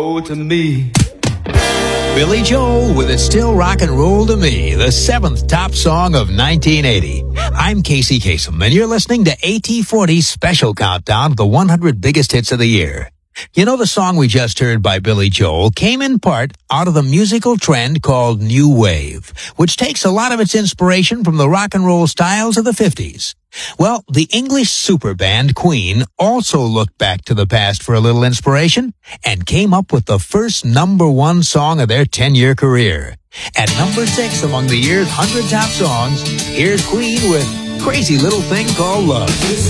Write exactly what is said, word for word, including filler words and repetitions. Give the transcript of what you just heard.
roll to me. Billy Joel with It's Still Rock and Roll to Me, the seventh top song of nineteen eighty. I'm Casey Kasem, and you're listening to A T forty's special countdown of the one hundred biggest hits of the year. You know, the song we just heard by Billy Joel came in part out of the musical trend called New Wave, which takes a lot of its inspiration from the rock and roll styles of the fifties. Well, the English superband Queen also looked back to the past for a little inspiration and came up with the first number one song of their ten-year career. At number six among the year's one hundred top songs, here's Queen with Crazy Little Thing Called Love.